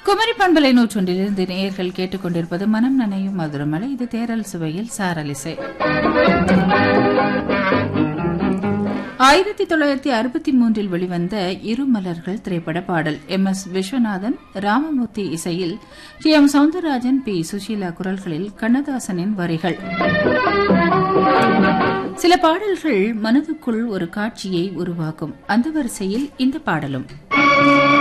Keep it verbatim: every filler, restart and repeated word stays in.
குமரி பண்பலை நூற்றொன்றிலிருந்து நேயர்கள் கேட்டுக்கொண்டிருப்பது மனம் நனையும் மதுரமலை. இது தேரல் சுவையில் சாரலிசை. ஆயிரத்தி தொள்ளாயிரத்தி அறுபத்தி மூன்றில் வெளிவந்த இருமலர்கள் திரைப்பட பாடல். எம் எஸ் விஸ்வநாதன், ராமமூர்த்தி இசையில் D M Soundararajan, B Sushila குரல்களில் கண்ணதாசனின் வரிகள். சில பாடல்கள் மனதுக்குள் ஒரு காட்சியை உருவாக்கும். அந்த வரிசையில் இந்த பாடலும்.